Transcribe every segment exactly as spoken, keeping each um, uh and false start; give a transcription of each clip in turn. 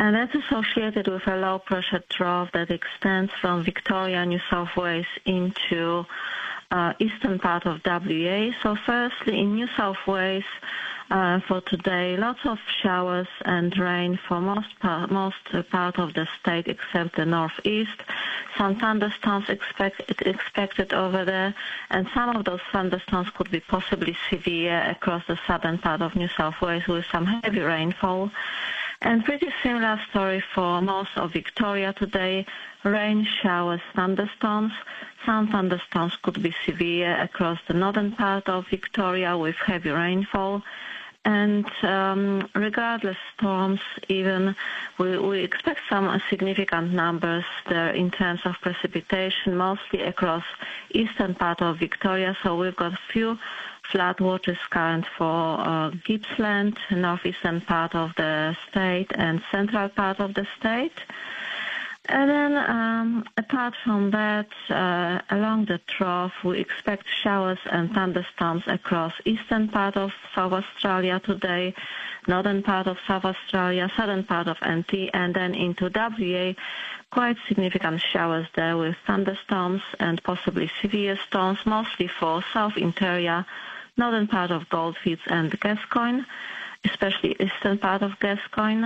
And that's associated with a low-pressure trough that extends from Victoria, New South Wales into uh, eastern part of W A. So firstly, in New South Wales, uh, for today, lots of showers and rain for most part, most part of the state except the northeast. Some thunderstorms expect, expected over there, and some of those thunderstorms could be possibly severe across the southern part of New South Wales with some heavy rainfall. And pretty similar story for most of Victoria today. Rain, showers, thunderstorms. Some thunderstorms could be severe across the northern part of Victoria with heavy rainfall. And um, regardless storms, even we, we expect some significant numbers there in terms of precipitation, mostly across eastern part of Victoria. So we've got a few floodwaters current for uh, Gippsland, northeastern part of the state, and central part of the state. And then, um, apart from that, uh, along the trough, we expect showers and thunderstorms across eastern part of South Australia today, northern part of South Australia, southern part of N T, and then into W A. Quite significant showers there with thunderstorms and possibly severe storms, mostly for South Interior, northern part of Goldfields and Gascoyne, especially eastern part of Gascoyne.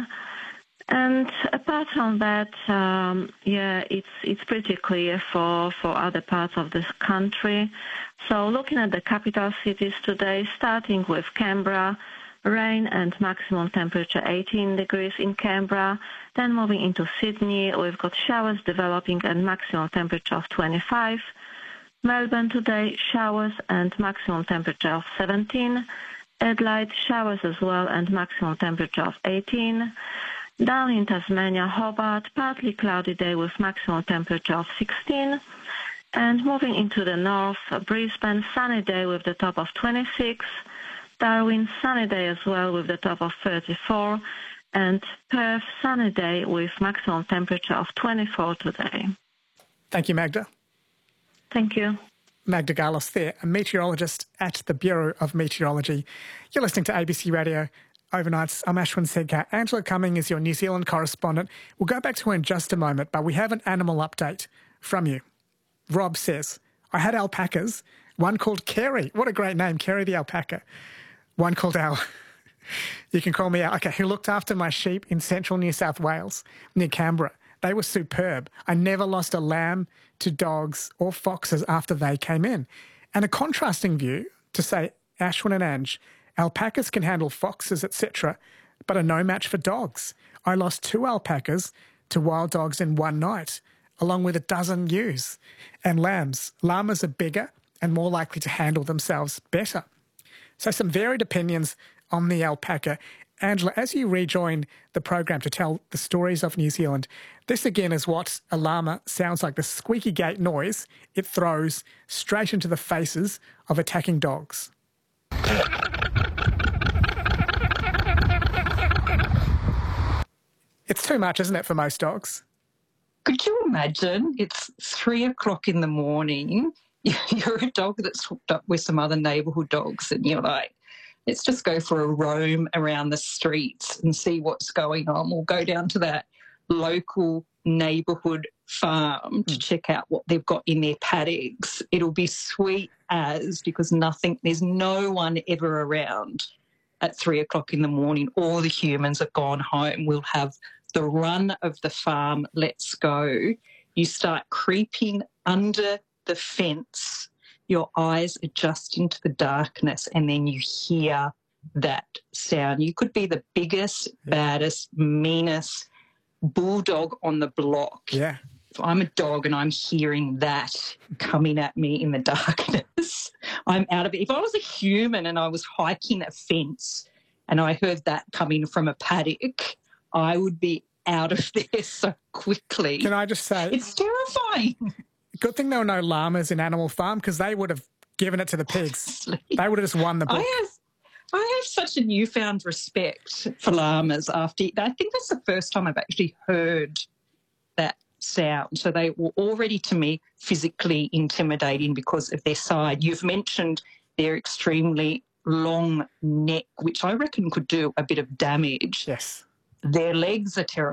And apart from that, um, yeah, it's it's pretty clear for, for other parts of this country. So looking at the capital cities today, starting with Canberra, rain and maximum temperature eighteen degrees in Canberra. Then moving into Sydney, we've got showers developing and maximum temperature of twenty-five. Melbourne today, showers and maximum temperature of seventeen. Adelaide, showers as well and maximum temperature of eighteen. Down in Tasmania, Hobart, partly cloudy day with maximum temperature of sixteen. And moving into the north, Brisbane, sunny day with the top of twenty-six. Darwin, sunny day as well with the top of thirty-four. And Perth, sunny day with maximum temperature of twenty-four today. Thank you, Magda. Thank you. Magda Garlos there, a meteorologist at the Bureau of Meteorology. You're listening to A B C Radio Overnights. I'm Ashwin Sedkar. Angela Cumming is your New Zealand correspondent. We'll go back to her in just a moment, but we have an animal update from you. Rob says, I had alpacas, one called Kerry. What a great name, Kerry the alpaca. One called Al. You can call me Al. Okay, who looked after my sheep in central New South Wales near Canberra. They were superb. I never lost a lamb to dogs or foxes after they came in. And a contrasting view to say, Ashwin and Ange, alpacas can handle foxes, et cetera, but are no match for dogs. I lost two alpacas to wild dogs in one night, along with a dozen ewes and lambs. Llamas are bigger and more likely to handle themselves better. So some varied opinions on the alpaca. Angela, as you rejoin the program to tell the stories of New Zealand, this again is what a llama sounds like, the squeaky gate noise it throws straight into the faces of attacking dogs. It's too much, isn't it, for most dogs? Could you imagine? It's three o'clock in the morning. You're a dog that's hooked up with some other neighbourhood dogs and you're like, let's just go for a roam around the streets and see what's going on. We'll go down to that local neighbourhood farm to check out what they've got in their paddocks. It'll be sweet as, because nothing, there's no one ever around at three o'clock in the morning. All the humans are gone home. We'll have the run of the farm. Let's go. You start creeping under the fence. Your eyes adjust into the darkness and then you hear that sound. You could be the biggest, baddest, meanest bulldog on the block. Yeah. If I'm a dog and I'm hearing that coming at me in the darkness, I'm out of it. If I was a human and I was hiking a fence and I heard that coming from a paddock, I would be out of there so quickly. Can I just say... It's terrifying. Good thing there were no llamas in Animal Farm, because they would have given it to the pigs. Honestly. They would have just won the book. I have, I have such a newfound respect for llamas after... I think that's the first time I've actually heard that sound. So they were already, to me, physically intimidating because of their side. You've mentioned their extremely long neck, which I reckon could do a bit of damage. Yes. Their legs are terrible.